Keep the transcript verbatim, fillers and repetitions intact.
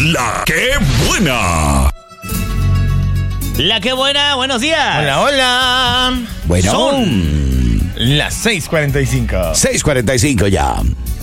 La que buena. La que buena, buenos días. Hola, hola. Bueno. Son Las seis cuarenta y cinco. seis cuarenta y cinco ya.